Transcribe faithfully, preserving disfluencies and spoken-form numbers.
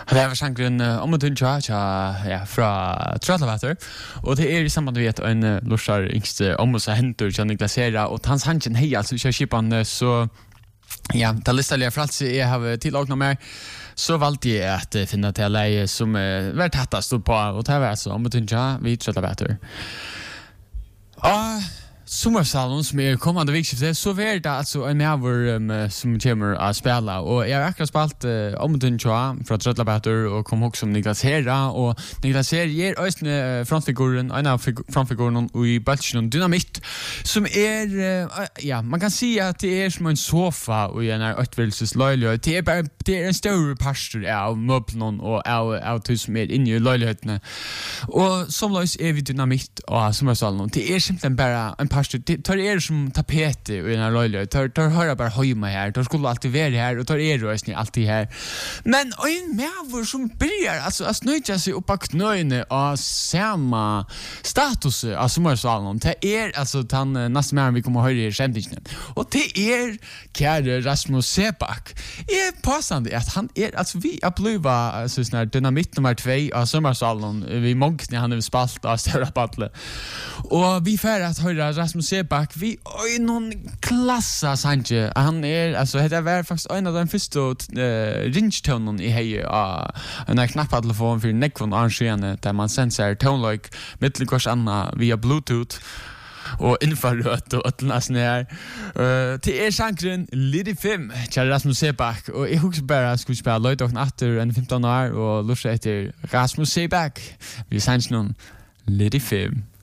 Det var sangren om och tuncha ja från Tröllavatter och det är i samband med en lorsar yngste om och så händer Johnny Glasera och hans hanchen hej alltså kör skipan så ja det listar jag frals jag har tillagna mer så valde jag att finna till läge som var tättast upp på och det var så om och tuncha vi Tröllavatter. Ah Sommarsalon som är kommande vikskifte så är det alltså en över um, som kommer att spela och jag har akkurat spalt uh, om den tjoa från Tröllavatter och kom också som Niklas Hera och Niklas Hera ger östne uh, frontfiguren en av frontfiguren i Balchen Dynamit som är uh, ja man kan säga att det är som en sofa och en är utvilses löjlighet det är bara det är en stor pastor av möbeln och av av tus som är inne i löjligheterna och som lös är vi Dynamit och Sommarsalon det är simpelthen bara en pastor det tar er som tapet i den här löjliga tar tar höra bara hemma här då skulle alltid vara här och tar er rösning alltid här men en mävor som börjar alltså att snöja sig upp på knöne och samma status av Sommarsalon det är alltså han nästan mer vi kommer höra i sändningen och det är kära Rasmus Sebak är passande att han är alltså vi uppleva alltså sån här Dynamit nummer två av Sommarsalon vi många han har spalt av Stora Battle och vi får att höra Rasmus Sebak vi oj någon klassa sanje han är alltså det var faktiskt en av de första uh, ringtonen i hej uh, en knapptelefon för neckon arrangerne där man sensar tone like mittelkurs anna via bluetooth och infrarött och atlasne här uh, till er sankren Liddy fem till Rasmus Sebak och jag hoppas bara skulle spela lite och efter en femton år och lusta efter Rasmus Sebak vi sens någon Liddy fem